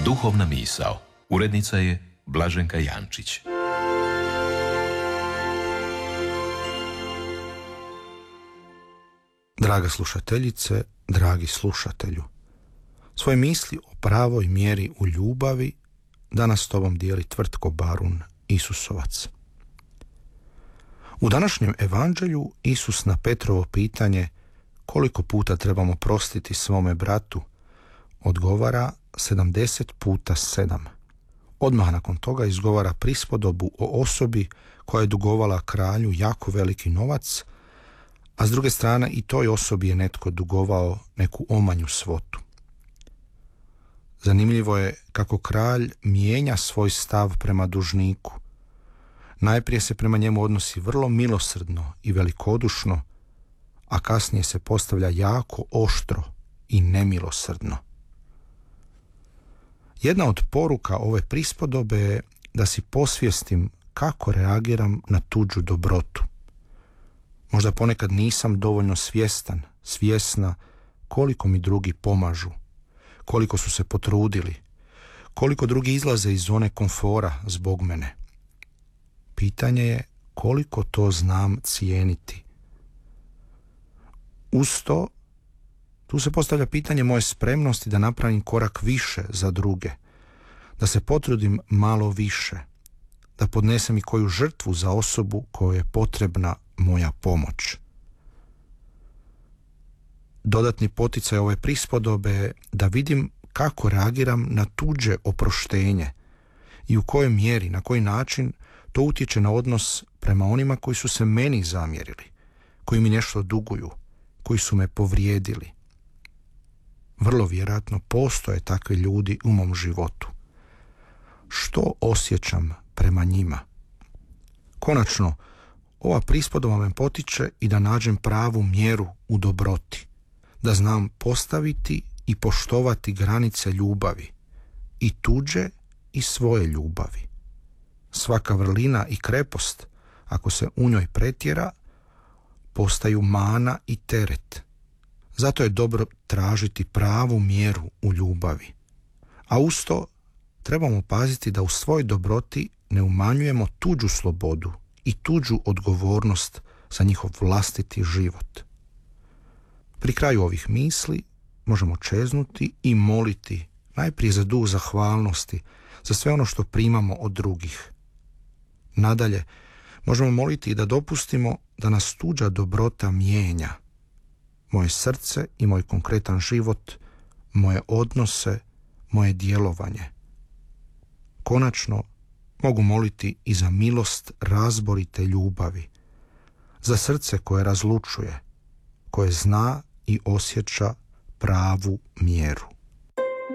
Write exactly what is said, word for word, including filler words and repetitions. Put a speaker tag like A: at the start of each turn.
A: Duhovna misao. Urednica je Blaženka Jančić.
B: Draga slušateljice, dragi slušatelju, svoje misli o pravoj mjeri u ljubavi danas s tobom dijeli Tvrtko Barun Isusovac. U današnjem evanđelju Isus na Petrovo pitanje koliko puta trebamo prostiti svome bratu odgovara sedamdeset puta sedam. Odmah nakon toga izgovara prispodobu o osobi koja je dugovala kralju jako veliki novac, a s druge strane i toj osobi je netko dugovao neku omanju svotu. Zanimljivo je kako kralj mijenja svoj stav prema dužniku. Najprije se prema njemu odnosi vrlo milosrdno i velikodušno, a kasnije se postavlja jako oštro i nemilosrdno. Jedna od poruka ove prispodobe je da si posvjestim kako reagiram na tuđu dobrotu. Možda ponekad nisam dovoljno svjestan, svjesna koliko mi drugi pomažu, koliko su se potrudili, koliko drugi izlaze iz zone komfora zbog mene. Pitanje je koliko to znam cijeniti. Uz to, tu se postavlja pitanje moje spremnosti da napravim korak više za druge, da se potrudim malo više, da podnesem i koju žrtvu za osobu kojoj je potrebna moja pomoć. Dodatni poticaj ove prispodobe je da vidim kako reagiram na tuđe oproštenje i u kojoj mjeri, na koji način to utječe na odnos prema onima koji su se meni zamjerili, koji mi nešto duguju, koji su me povrijedili. Vrlo vjerojatno postoje takvi ljudi u mom životu. Što osjećam prema njima? Konačno, ova prispodoba me potiče i da nađem pravu mjeru u dobroti, da znam postaviti i poštovati granice ljubavi, i tuđe i svoje ljubavi. Svaka vrlina i krepost, ako se u njoj pretjera, postaju mana i teret. Zato je dobro tražiti pravu mjeru u ljubavi. A uz to trebamo paziti da u svojoj dobroti ne umanjujemo tuđu slobodu i tuđu odgovornost za njihov vlastiti život. Pri kraju ovih misli možemo čeznuti i moliti najprije za duh zahvalnosti, za sve ono što primamo od drugih. Nadalje, možemo moliti i da dopustimo da nas tuđa dobrota mijenja. Moje srce i moj konkretan život, moje odnose, moje djelovanje. Konačno, mogu moliti i za milost razborite ljubavi, za srce koje razlučuje, koje zna i osjeća pravu mjeru.